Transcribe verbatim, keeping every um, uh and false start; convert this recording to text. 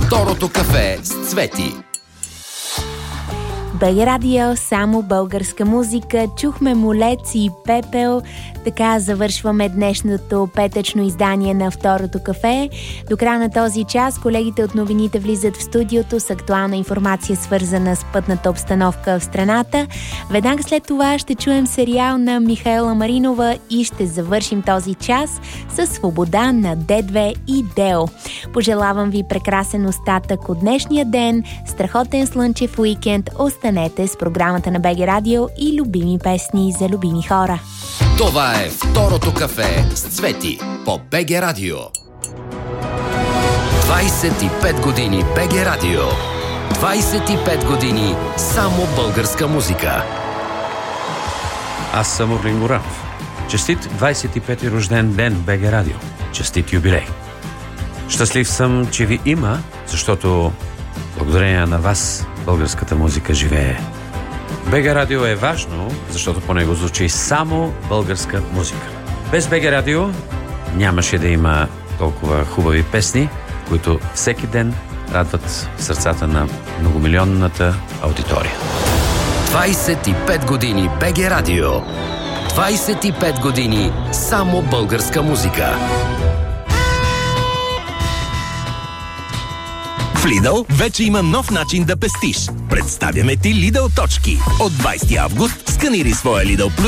Второто кафе с Цвети. БГ Радио, само българска музика. Чухме Молец и Пепел. Така завършваме днешното петъчно издание на Второто кафе. До края на този час колегите от новините влизат в студиото с актуална информация, свързана с пътната обстановка в страната. Веднага след това ще чуем сериал на Михаела Маринова и ще завършим този час с Свобода на Д две и Део. Пожелавам ви прекрасен остатък от днешния ден, страхотен слънчев уикенд. Останете с програмата на БГ Радио и любими песни за любими хора. Това е Второто кафе с Цвети по БГ Радио. двайсет и пет години БГ Радио. двайсет и пет години само българска музика. Аз съм Орлин Горанов. Честит двайсет и пети рожден ден БГ Радио. Честит юбилей. Щастлив съм, че ви има, защото благодарение на вас българската музика живее. БГ Радио е важно, защото по него звучи само българска музика. Без БГ Радио нямаше да има толкова хубави песни, които всеки ден радват сърцата на многомилионната аудитория. двайсет и пет години БГ Радио. двайсет и пет години само българска музика. В Lidl вече има нов начин да пестиш. Представяме ти Lidl точки. От двайсети август сканирай своя Lidl Plus